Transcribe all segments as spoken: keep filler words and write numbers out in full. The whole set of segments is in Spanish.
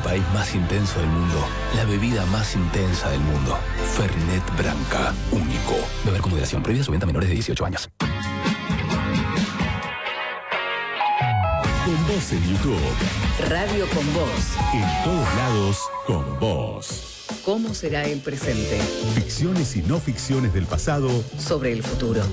país más intenso del mundo, la bebida más intensa del mundo. Fernet Branca, único. Beber con moderación, prohibida su venta a menores de dieciocho años. Con Vos en YouTube. Radio Con Vos. En todos lados, con vos. ¿Cómo será el presente? Ficciones y no ficciones del pasado sobre el futuro.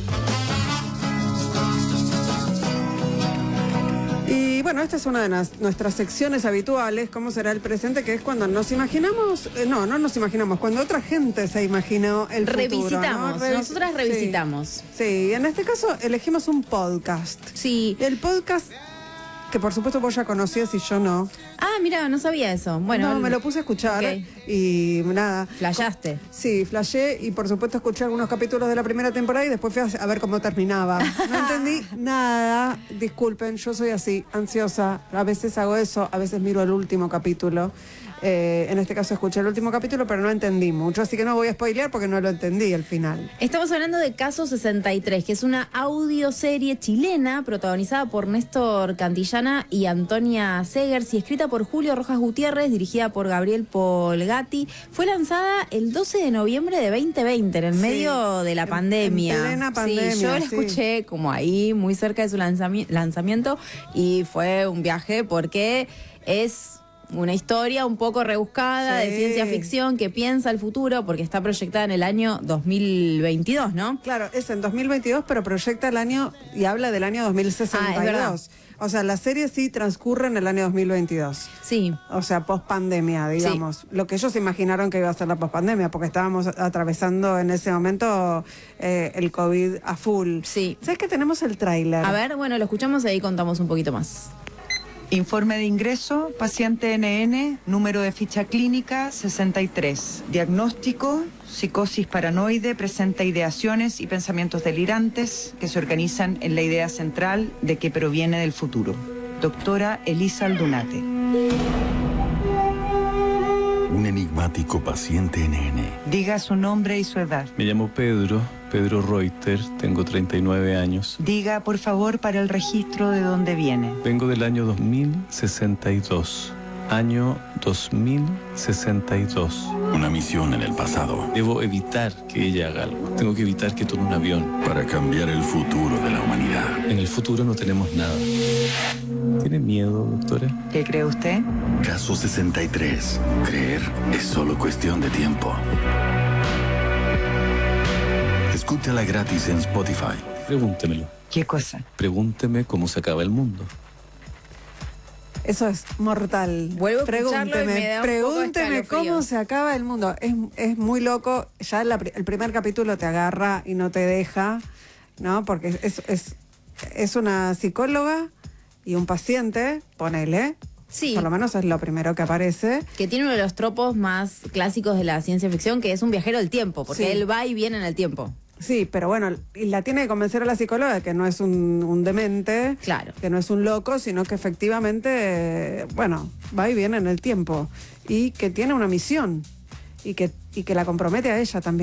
Y bueno, esta es una de las, nuestras secciones habituales, ¿cómo será el presente? Que es cuando nos imaginamos, eh, no, no nos imaginamos, cuando otra gente se imaginó el revisitamos, futuro, ¿no? Revis- nosotras revisitamos. Sí, sí, en este caso elegimos un podcast. Sí. El podcast que por supuesto vos ya conocías y yo no. Ah, mira, no sabía eso. Bueno, no, me lo puse a escuchar okay. y nada. ¿Flashaste? Sí, flashé y por supuesto escuché algunos capítulos de la primera temporada y después fui a, a ver cómo terminaba. No entendí nada, disculpen, yo soy así, ansiosa. A veces hago eso, a veces miro el último capítulo. Eh, en este caso escuché el último capítulo, pero no entendí mucho, así que no voy a spoilear porque no lo entendí al final. Estamos hablando de Caso sesenta y tres, que es una audioserie chilena protagonizada por Néstor Cantillana y Antonia Segers y escrita por Julio Rojas Gutiérrez, dirigida por Gabriel Polgatti. Fue lanzada el doce de noviembre de veinte veinte, en el sí, medio de la en, pandemia. En plena pandemia. Sí, yo la escuché sí. como ahí, muy cerca de su lanzami- lanzamiento, y fue un viaje porque es una historia un poco rebuscada sí. de ciencia ficción que piensa el futuro porque está proyectada en el año dos mil veintidós, ¿no? Claro, es en dos mil veintidós, pero proyecta el año y habla del año dos mil sesenta y dos. Ah, es verdad. O sea, la serie sí transcurre en el año dos mil veintidós. Sí. O sea, post-pandemia, digamos. Sí. Lo que ellos imaginaron que iba a ser la post-pandemia, porque estábamos atravesando en ese momento eh, el COVID a full. Sí. ¿Sabes que tenemos el tráiler? A ver, bueno, lo escuchamos y ahí contamos un poquito más. Informe de ingreso, paciente N N, número de ficha clínica sesenta y tres. Diagnóstico, psicosis paranoide, presenta ideaciones y pensamientos delirantes que se organizan en la idea central de que proviene del futuro. Doctora Elisa Aldunate. Un enigmático paciente N N. Diga su nombre y su edad. Me llamo Pedro, Pedro Reuter, tengo treinta y nueve años. Diga, por favor, para el registro de dónde viene. Vengo del año dos mil sesenta y dos. Año dos mil sesenta y dos. Una misión en el pasado. Debo evitar que ella haga algo. Tengo que evitar que tome un avión. Para cambiar el futuro de la humanidad. En el futuro no tenemos nada. ¿Tiene miedo, doctora? ¿Qué cree usted? Caso sesenta y tres. Creer es solo cuestión de tiempo. Escúchala gratis en Spotify. Pregúntemelo. ¿Qué cosa? Pregúnteme cómo se acaba el mundo. Eso es mortal. Vuelvo a pregúnteme, y me da un pregúnteme poco cómo se acaba el mundo. Es, es muy loco. Ya la, el primer capítulo te agarra y no te deja, ¿no? Porque es, es, es una psicóloga y un paciente, ponele. Sí. Por lo menos es lo primero que aparece. Que tiene uno de los tropos más clásicos de la ciencia ficción, que es un viajero del tiempo, porque sí. él va y viene en el tiempo. Sí, pero bueno, y la tiene que convencer a la psicóloga de que no es un, un demente, claro, que no es un loco, sino que efectivamente, eh, bueno, va y viene en el tiempo y que tiene una misión y que, y que la compromete a ella también.